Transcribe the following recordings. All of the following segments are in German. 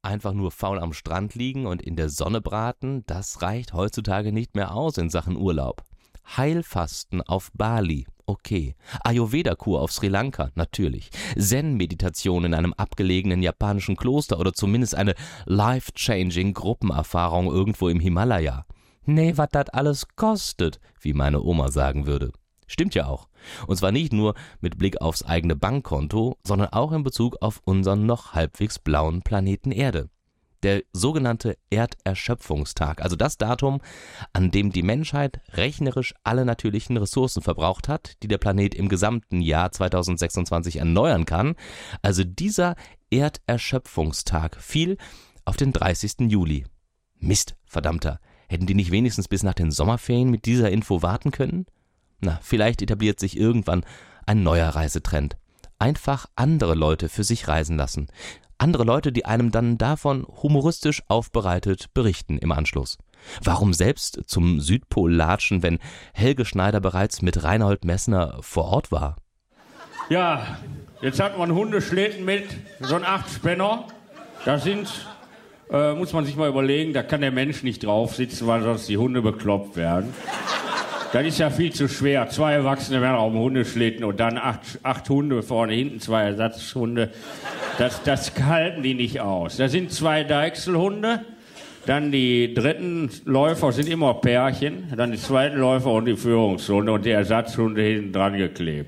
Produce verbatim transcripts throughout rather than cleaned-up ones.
Einfach nur faul am Strand liegen und in der Sonne braten, das reicht heutzutage nicht mehr aus in Sachen Urlaub. Heilfasten auf Bali, okay. Ayurveda-Kur auf Sri Lanka, natürlich. Zen-Meditation in einem abgelegenen japanischen Kloster oder zumindest eine life-changing Gruppenerfahrung irgendwo im Himalaya. Nee, was das alles kostet, wie meine Oma sagen würde. Stimmt ja auch. Und zwar nicht nur mit Blick aufs eigene Bankkonto, sondern auch in Bezug auf unseren noch halbwegs blauen Planeten Erde. Der sogenannte Erderschöpfungstag, also das Datum, an dem die Menschheit rechnerisch alle natürlichen Ressourcen verbraucht hat, die der Planet im gesamten Jahr zweitausendsechsundzwanzig erneuern kann. Also dieser Erderschöpfungstag fiel auf den dreißigsten Juli. Mist, verdammter. Hätten die nicht wenigstens bis nach den Sommerferien mit dieser Info warten können? Na, vielleicht etabliert sich irgendwann ein neuer Reisetrend. Einfach andere Leute für sich reisen lassen. Andere Leute, die einem dann davon humoristisch aufbereitet berichten im Anschluss. Warum selbst zum Südpol latschen, wenn Helge Schneider bereits mit Reinhold Messner vor Ort war? Ja, jetzt hat man Hundeschlitten mit, so ein Achtspänner. Da sind, äh, muss man sich mal überlegen, da kann der Mensch nicht drauf sitzen, weil sonst die Hunde bekloppt werden. Das ist ja viel zu schwer. Zwei erwachsene Männer auf dem Hundeschlitten und dann acht, acht Hunde vorne, hinten zwei Ersatzhunde. Das, das halten die nicht aus. Da sind zwei Deichselhunde, dann die dritten Läufer sind immer Pärchen, dann die zweiten Läufer und die Führungshunde und die Ersatzhunde hinten dran geklebt.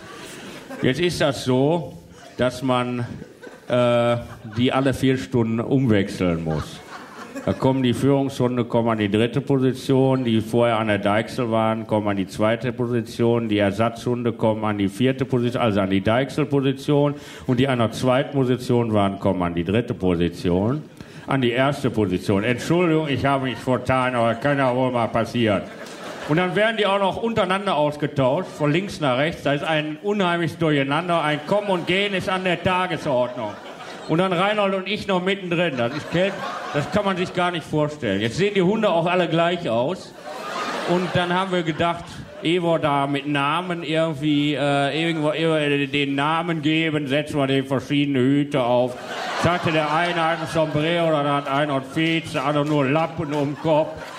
Jetzt ist das so, dass man äh, die alle vier Stunden umwechseln muss. Da kommen die Führungshunde kommen an die dritte Position, die vorher an der Deichsel waren, kommen an die zweite Position, die Ersatzhunde kommen an die vierte Position, also an die Deichselposition, und die an der zweiten Position waren, kommen an die dritte Position, an die erste Position. Entschuldigung, ich habe mich vertan, aber kann ja wohl mal passieren. Und dann werden die auch noch untereinander ausgetauscht, von links nach rechts. Da ist ein unheimliches Durcheinander, ein Kommen und Gehen ist an der Tagesordnung. Und dann Reinhold und ich noch mittendrin. Das ist Kälte, das kann man sich gar nicht vorstellen. Jetzt sehen die Hunde auch alle gleich aus. Und dann haben wir gedacht, ehe wir da mit Namen irgendwie, äh, irgendwo, irgendwo den Namen geben, setzen wir den verschiedene Hüte auf. Das hatte der eine einen Sombrero, oder hat einer einen Fez, der andere nur Lappen um den Kopf.